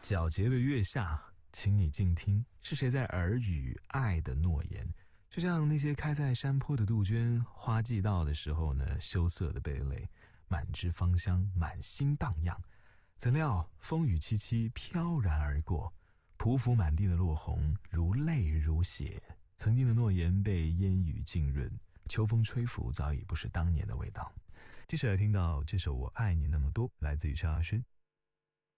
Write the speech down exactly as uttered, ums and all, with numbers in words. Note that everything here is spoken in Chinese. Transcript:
皎洁的月下，请你静听，是谁在耳语爱的诺言？就像那些开在山坡的杜鹃，花季到的时候呢，羞涩的蓓蕾，满枝芳香，满心荡漾。怎料风雨凄凄，飘然而过，匍匐满地的落红，如泪如血。曾经的诺言被烟雨浸润，秋风吹拂，早已不是当年的味道。接下来听到这首《我爱你那么多》，来自于萧亚轩。